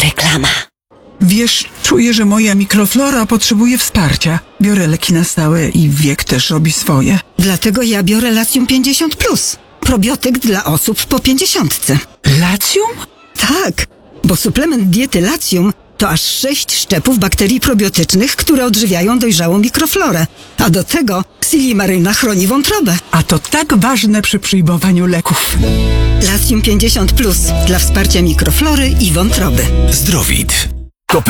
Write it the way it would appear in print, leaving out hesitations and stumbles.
Reklama. Wiesz, czuję, że moja mikroflora potrzebuje wsparcia. Biorę leki na stałe i wiek też robi swoje. Dlatego ja biorę Latium 50+. Probiotyk dla osób po 50. Latium? Tak, bo suplement diety Latium to aż 6 szczepów bakterii probiotycznych, które odżywiają dojrzałą mikroflorę. A do tego silimaryna chroni wątrobę. A to tak ważne przy przyjmowaniu leków. Latium 50+, dla wsparcia mikroflory i wątroby. Zdrowit.